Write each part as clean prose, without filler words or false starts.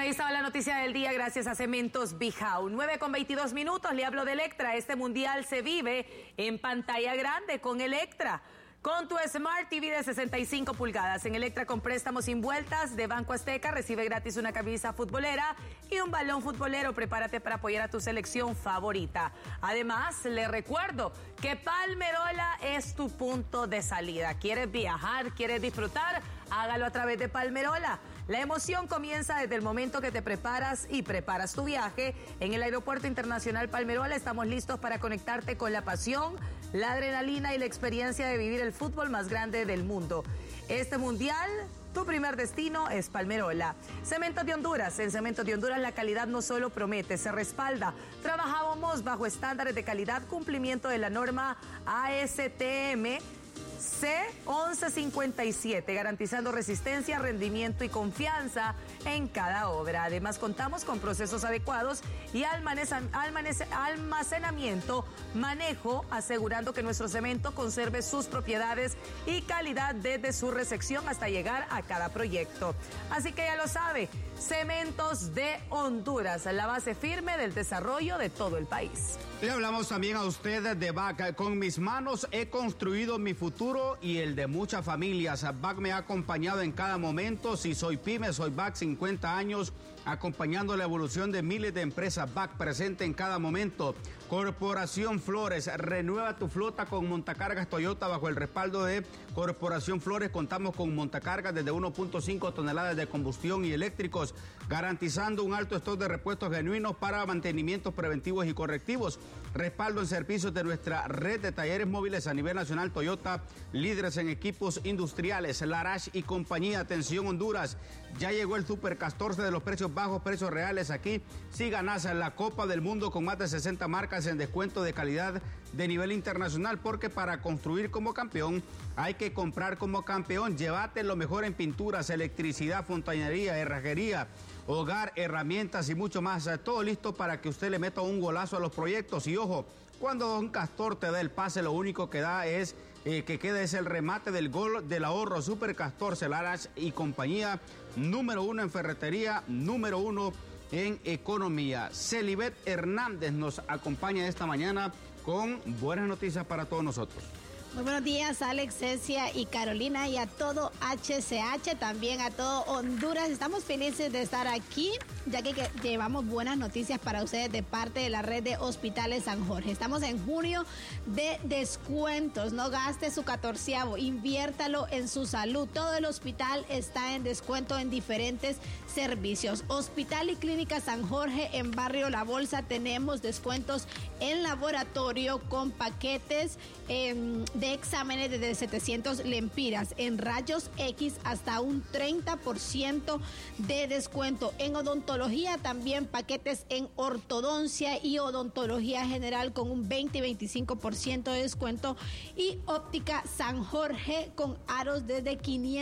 Ahí estaba la noticia del día gracias a Cementos Bijao. 9:22. Le hablo de Electra. Este mundial se vive en pantalla grande con Electra. Con tu Smart TV de 65 pulgadas. En Electra, con préstamos sin vueltas de Banco Azteca, recibe gratis una camisa futbolera y un balón futbolero. Prepárate para apoyar a tu selección favorita. Además, le recuerdo que Palmerola es tu punto de salida. ¿Quieres viajar? ¿Quieres disfrutar? Hágalo a través de Palmerola. La emoción comienza desde el momento que te preparas tu viaje. En el Aeropuerto Internacional Palmerola estamos listos para conectarte con la pasión, la adrenalina y la experiencia de vivir el fútbol más grande del mundo. Este mundial, tu primer destino es Palmerola. Cementos de Honduras. En Cementos de Honduras la calidad no solo promete, se respalda. Trabajamos bajo estándares de calidad, cumplimiento de la norma ASTM C1157, garantizando resistencia, rendimiento y confianza en cada obra. Además, contamos con procesos adecuados y almacenamiento, manejo, asegurando que nuestro cemento conserve sus propiedades y calidad desde su recepción hasta llegar a cada proyecto. Así que ya lo sabe, Cementos de Honduras, la base firme del desarrollo de todo el país. Le hablamos también a ustedes de BAC. Con mis manos he construido mi futuro y el de muchas familias. BAC me ha acompañado en cada momento. Si soy pyme, soy BAC, 50 años, acompañando la evolución de miles de empresas. BAC presente en cada momento. Corporación Flores, renueva tu flota con montacargas Toyota bajo el respaldo de Corporación Flores. Contamos con montacargas desde 1.5 toneladas de combustión y eléctricos, garantizando un alto stock de repuestos genuinos para mantenimientos preventivos y correctivos. Respaldo en servicios de nuestra red de talleres móviles a nivel nacional. Toyota, líderes en equipos industriales. Larache y compañía. Atención Honduras, ya llegó el Super 14 de los precios bajos, precios reales aquí. Si ganas la Copa del Mundo con más de 60 marcas en descuento de calidad de nivel internacional, porque para construir como campeón hay que comprar como campeón. Llévate lo mejor en pinturas, electricidad, fontanería, herrajería, hogar, herramientas y mucho más. Todo listo para que usted le meta un golazo a los proyectos. Y ojo, cuando Don Castor te da el pase, lo único que da es que queda es el remate del gol del ahorro. Super Castor, Larache y compañía, número 1 en ferretería, número 1 en economía. Celibet Hernández nos acompaña esta mañana con buenas noticias para todos nosotros. Muy buenos días, Alex, Cecia y Carolina, y a todo HCH, también a todo Honduras. Estamos felices de estar aquí, ya que llevamos buenas noticias para ustedes de parte de la red de hospitales San Jorge. Estamos en junio de descuentos. No gaste su 14avo, inviértalo en su salud. Todo el hospital está en descuento en diferentes servicios. Hospital y Clínica San Jorge en Barrio La Bolsa tenemos descuentos en laboratorio con paquetes de exámenes desde 700 lempiras, en rayos X hasta un 30% de descuento. En odontología también paquetes en ortodoncia y odontología general con un 20 y 25% de descuento, y óptica San Jorge con aros desde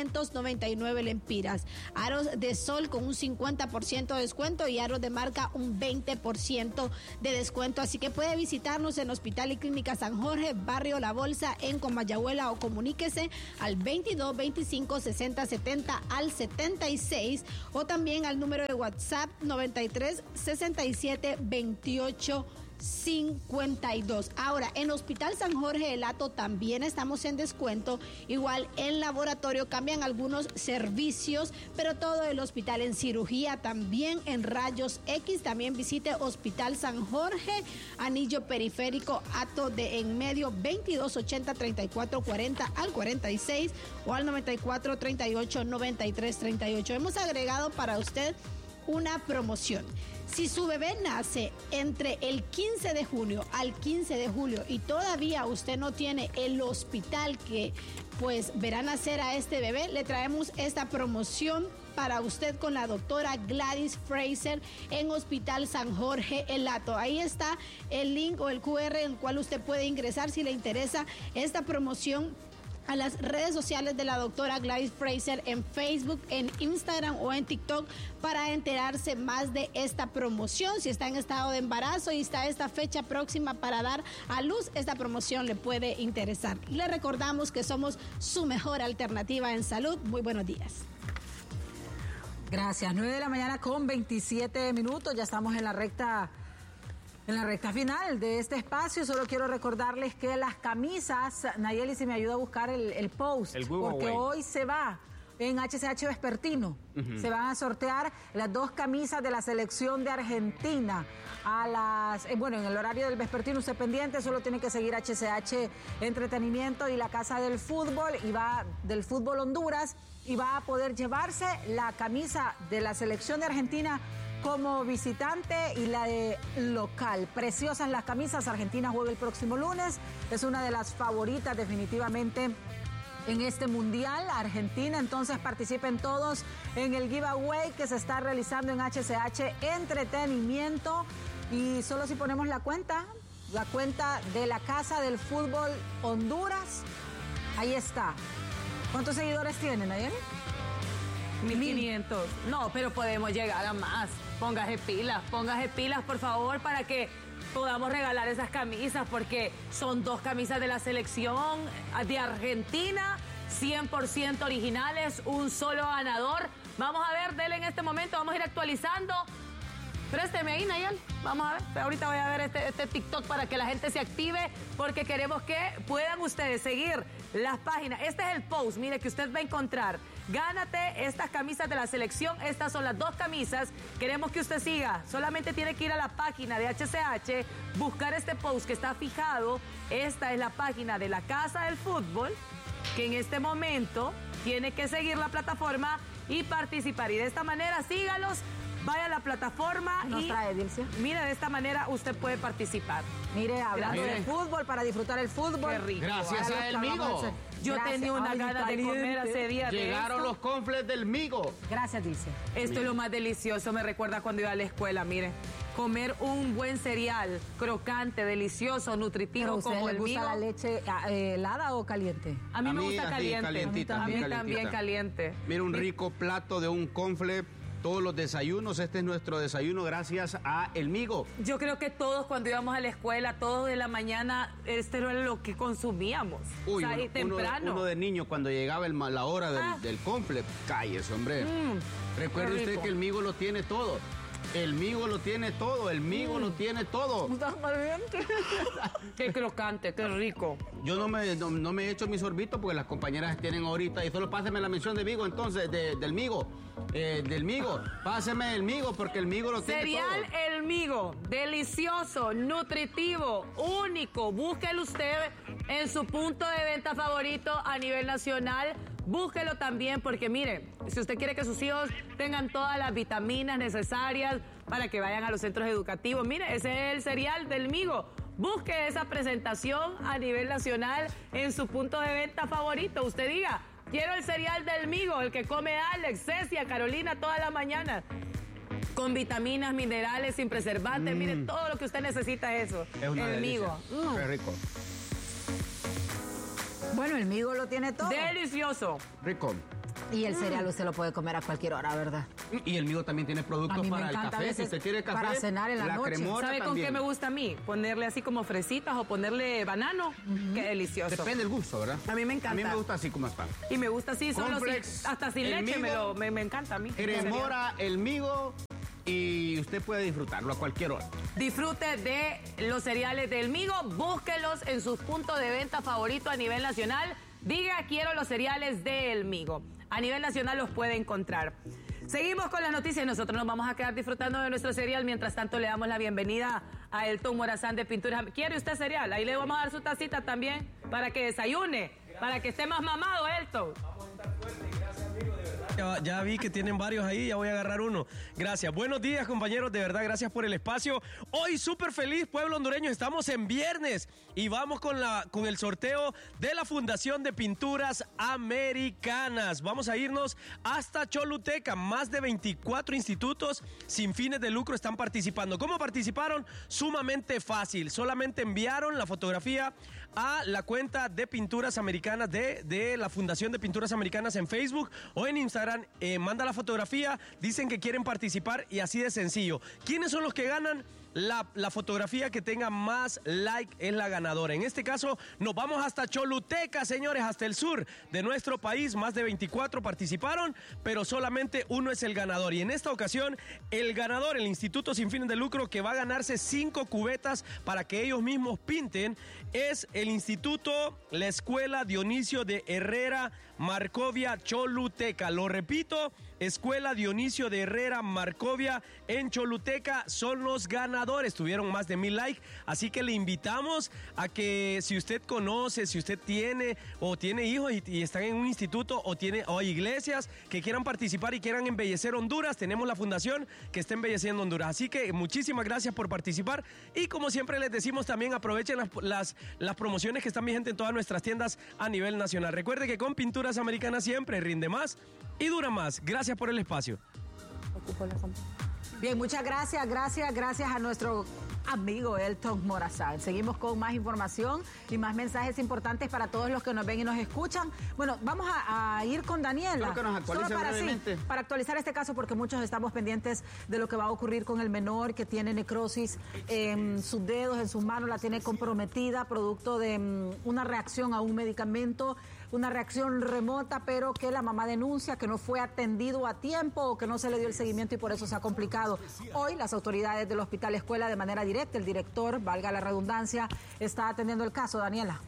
599 lempiras, aros de sol con un 50% de descuento y aros de marca un 20% de descuento. Así que puede visitarnos en Hospital y Clínica San Jorge, Barrio La Bolsa, en Comayagüela, o comuníquese al 22 25 60 70 al 76, o también al número de WhatsApp 93 67 28 52. Ahora, en Hospital San Jorge El Hato también estamos en descuento. Igual en laboratorio cambian algunos servicios, pero todo el hospital. En cirugía también, en rayos X también visite Hospital San Jorge, anillo periférico Hato de en medio, 22 80 34 40 al 46 o al 94 38 93 38. Hemos agregado para usted una promoción. Si su bebé nace entre el 15 de junio al 15 de julio y todavía usted no tiene el hospital que pues verá nacer a este bebé, le traemos esta promoción para usted con la doctora Gladys Fraser en Hospital San Jorge El Hato. Ahí está el link o el QR en el cual usted puede ingresar si le interesa esta promoción a las redes sociales de la doctora Gladys Fraser en Facebook, en Instagram o en TikTok para enterarse más de esta promoción. Si está en estado de embarazo y está esta fecha próxima para dar a luz, esta promoción le puede interesar. Le recordamos que somos su mejor alternativa en salud. Muy buenos días. Gracias. 9 de la mañana con 27 minutos. Ya estamos en la recta final de este espacio. Solo quiero recordarles que las camisas, Nayeli, si me ayuda a buscar el post, porque hoy se va en HCH Vespertino. Se van a sortear las 2 camisas de la selección de Argentina. En el horario del vespertino, usted pendiente, solo tiene que seguir HCH Entretenimiento y la Casa del Fútbol, del Fútbol Honduras, y va a poder llevarse la camisa de la selección de Argentina como visitante y la de local. Preciosas las camisas. Argentina juega el próximo lunes. Es una de las favoritas definitivamente en este mundial. Argentina, entonces participen todos en el giveaway que se está realizando en HCH Entretenimiento. Y solo si ponemos la cuenta de la Casa del Fútbol Honduras, ahí está. ¿Cuántos seguidores tienen, Nayeli? 1500. No, pero podemos llegar a más. Póngase pilas, por favor, para que podamos regalar esas camisas, porque son 2 camisas de la selección de Argentina, 100% originales, un solo ganador. Vamos a ver, dele en este momento, vamos a ir actualizando. Présteme ahí, Nayel. Vamos a ver. Ahorita voy a ver este TikTok para que la gente se active, porque queremos que puedan ustedes seguir las páginas. Este es el post, mire, que usted va a encontrar. Gánate estas camisas de la selección. Estas son las 2 camisas. Queremos que usted siga. Solamente tiene que ir a la página de HCH, buscar este post que está fijado. Esta es la página de la Casa del Fútbol, que en este momento tiene que seguir la plataforma y participar. Y de esta manera, sígalos. Vaya a la plataforma y mire, de esta manera usted puede participar. Mire, hablando de fútbol, para disfrutar el fútbol. Qué rico. Gracias a El Migo. Yo tenía una gana de comer hace días. Llegaron los confles del Migo. Gracias, Dilce. Esto es lo más delicioso. Me recuerda cuando iba a la escuela, mire. Comer un buen cereal, crocante, delicioso, nutritivo, como el Migo. ¿Le gusta la leche helada o caliente? A mí me gusta caliente. A mí también caliente. Mira, un rico plato de un confle. Todos los desayunos, este es nuestro desayuno gracias a El Migo. Yo creo que todos cuando íbamos a la escuela, todos de la mañana, este era lo que consumíamos. Uy, o sea, temprano. Uno de niño cuando llegaba la hora del confle, cállese, hombre. Recuerde usted que El Migo lo tiene todo. El Migo lo tiene todo, El Migo lo tiene todo. Qué crocante, qué rico. Yo no me he hecho mi sorbito porque las compañeras tienen ahorita, y solo páseme la mención de Migo entonces, del Migo. Del Migo, páseme el Migo porque El Migo lo tiene todo. Cereal El Migo, delicioso, nutritivo, único. Búsquelo usted en su punto de venta favorito a nivel nacional. Búsquelo también porque, mire, si usted quiere que sus hijos tengan todas las vitaminas necesarias para que vayan a los centros educativos, mire, ese es el cereal del Migo. Busque esa presentación a nivel nacional en su punto de venta favorito. Usted diga, quiero el cereal del Migo, el que come Alex, Cecia, Carolina toda la mañana. Con vitaminas, minerales, sin preservantes. Mire, todo lo que usted necesita es eso. Es una El delicia. Migo. Qué rico. Bueno, El Migo lo tiene todo. Delicioso. Rico. Y el cereal usted lo puede comer a cualquier hora, ¿verdad? Y El Migo también tiene productos para el café. Si usted quiere café, para cenar en la noche. cremora ¿Sabe con también. qué me gusta a mí? Ponerle así como fresitas o ponerle banano. Qué delicioso. Depende del gusto, ¿verdad? A mí me encanta. A mí me gusta así como está. Y me gusta así, solo Cornflakes, hasta sin El leche Migo, me encanta a mí. Cremora, El Migo, y usted puede disfrutarlo a cualquier hora. Disfrute de los cereales del Migo, búsquelos en sus puntos de venta favoritos a nivel nacional. Diga, quiero los cereales del Migo. A nivel nacional los puede encontrar. Seguimos con las noticias. Nosotros nos vamos a quedar disfrutando de nuestro cereal. Mientras tanto, le damos la bienvenida a Elton Morazán de Pinturas. ¿Quiere usted cereal? Ahí le vamos a dar su tacita también para que desayune, para que esté más mamado, Elton. Vamos a estar fuertes. Gracias, amigo, de verdad. Ya vi que tienen varios ahí, ya voy a agarrar uno. Gracias. Buenos días, compañeros, de verdad, gracias por el espacio. Hoy súper feliz, pueblo hondureño, estamos en viernes y vamos con el sorteo de la Fundación de Pinturas Americanas. Vamos a irnos hasta Choluteca. Más de 24 institutos sin fines de lucro están participando. ¿Cómo participaron? Sumamente fácil. Solamente enviaron la fotografía a la cuenta de Pinturas Americanas de la Fundación de Pinturas Americanas en Facebook o en Instagram. Manda la fotografía, dicen que quieren participar y así de sencillo. ¿Quiénes son los que ganan la fotografía que tenga más like es la ganadora. En este caso, nos vamos hasta Choluteca, señores, hasta el sur de nuestro país. Más de 24 participaron, pero solamente uno es el ganador. Y en esta ocasión, el ganador, el Instituto Sin Fines de Lucro, que va a ganarse 5 cubetas para que ellos mismos pinten, es el Instituto La Escuela Dionisio de Herrera Marcovia Choluteca. Lo repito, Escuela Dionisio de Herrera Marcovia en Choluteca son los ganadores. Tuvieron más de 1000 likes, así que le invitamos a que si usted conoce, si usted tiene hijos y están en un instituto o iglesias que quieran participar y quieran embellecer Honduras, tenemos la fundación que está embelleciendo Honduras. Así que muchísimas gracias por participar y como siempre les decimos también aprovechen las promociones que están vigentes en todas nuestras tiendas a nivel nacional. Recuerde que con Pinturas Americanas siempre rinde más y dura más. Gracias por el espacio. Bien, muchas gracias. Gracias a nuestro amigo Elton Morazán. Seguimos con más información y más mensajes importantes para todos los que nos ven y nos escuchan. Bueno, vamos a ir con Daniela. Que nos actualice brevemente. Para actualizar este caso, porque muchos estamos pendientes de lo que va a ocurrir con el menor que tiene necrosis en sus dedos, en sus manos, la tiene comprometida, producto de una reacción a un medicamento, una reacción remota, pero que la mamá denuncia que no fue atendido a tiempo o que no se le dio el seguimiento y por eso se ha complicado. Hoy las autoridades del Hospital Escuela de manera directa, el director, valga la redundancia, está atendiendo el caso. Daniela.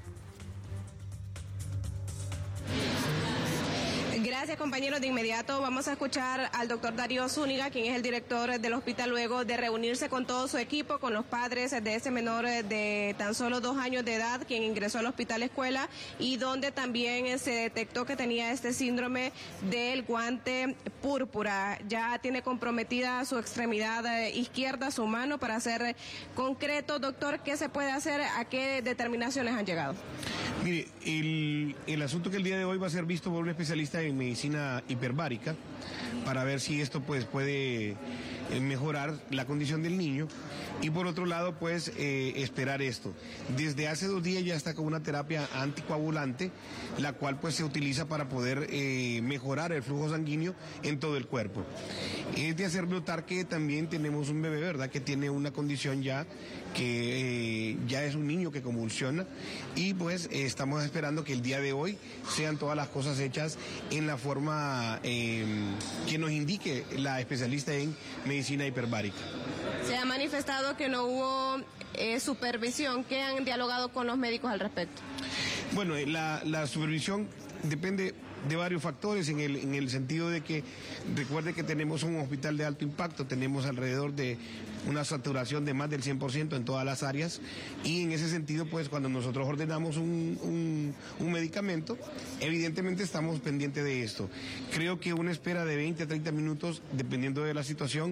Gracias, compañeros. De inmediato vamos a escuchar al doctor Darío Zúñiga, quien es el director del hospital, luego de reunirse con todo su equipo, con los padres de ese menor de tan solo 2 años de edad, quien ingresó al hospital escuela y donde también se detectó que tenía este síndrome del guante púrpura. Ya tiene comprometida su extremidad izquierda, su mano. Para ser concreto, doctor, ¿qué se puede hacer? ¿A qué determinaciones han llegado? Mire, el asunto que el día de hoy va a ser visto por un especialista en medicina hiperbárica para ver si esto pues puede mejorar la condición del niño y por otro lado pues esperar esto. Desde hace 2 días ya está con una terapia anticoagulante, la cual pues se utiliza para poder mejorar el flujo sanguíneo en todo el cuerpo. Es de hacer notar que también tenemos un bebé, ¿verdad?, que tiene una condición ya que ya es un niño que convulsiona y pues estamos esperando que el día de hoy sean todas las cosas hechas en la forma que nos indique la especialista en medicina hiperbárica. Se ha manifestado que no hubo supervisión. ¿Qué han dialogado con los médicos al respecto? Bueno, la supervisión depende de varios factores en el sentido de que recuerde que tenemos un hospital de alto impacto, tenemos alrededor de una saturación de más del 100% en todas las áreas y en ese sentido pues cuando nosotros ordenamos un medicamento evidentemente estamos pendientes de esto. Creo que una espera de 20 a 30 minutos dependiendo de la situación,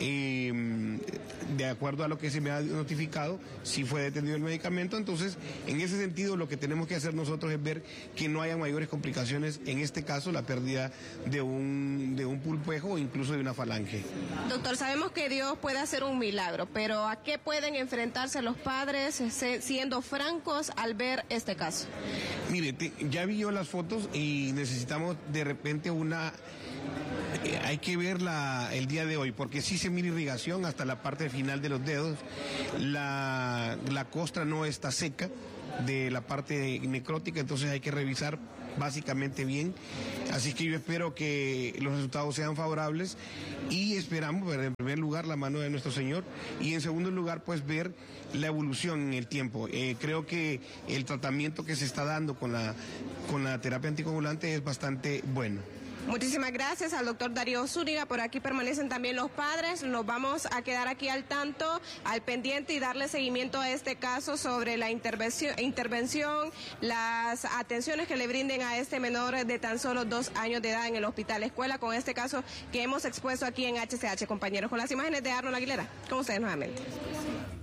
de acuerdo a lo que se me ha notificado, si fue detenido el medicamento, entonces en ese sentido lo que tenemos que hacer nosotros es ver que no haya mayores complicaciones, en este caso la pérdida de un pulpejo o incluso de una falange. Doctor, sabemos que Dios puede hacer un milagro, pero ¿a qué pueden enfrentarse los padres siendo francos al ver este caso? Mire, ya vi yo las fotos y necesitamos de repente hay que verla el día de hoy, porque sí se mira irrigación hasta la parte final de los dedos, la costra no está seca de la parte necrótica, entonces hay que revisar básicamente bien, así que yo espero que los resultados sean favorables y esperamos ver en primer lugar la mano de nuestro Señor y en segundo lugar pues ver la evolución en el tiempo. Creo que el tratamiento que se está dando con la terapia anticoagulante es bastante bueno. Muchísimas gracias al doctor Darío Zúñiga. Por aquí permanecen también los padres. Nos vamos a quedar aquí al tanto, al pendiente y darle seguimiento a este caso sobre la intervención, las atenciones que le brinden a este menor de tan solo 2 años de edad en el hospital escuela, con este caso que hemos expuesto aquí en HCH, compañeros. Con las imágenes de Arnold Aguilera, con ustedes nuevamente.